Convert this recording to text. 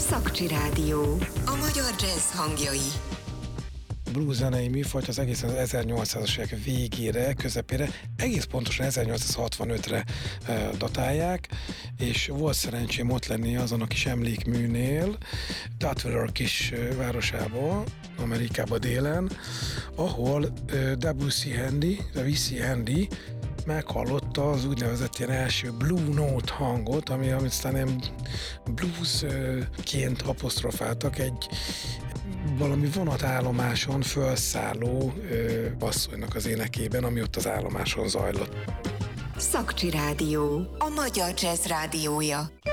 Szakcsi Rádió. A magyar jazz hangjai. Blues zenei műfajt az egészen az 1800-as évek végére, közepére, egész pontosan 1865-re datálják, és volt szerencsém ott lenni azon a kis emlékműnél, Tutwiler kis városában, Amerikában délen, ahol W.C. Handy meghallotta az úgynevezett ilyen első blue note hangot, amit aztán nem bluesként apostrofáltak, egy valami vonatállomáson felszálló basszonynak az énekében, ami ott az állomáson zajlott. Szakcsi Rádió. A magyar jazz rádiója.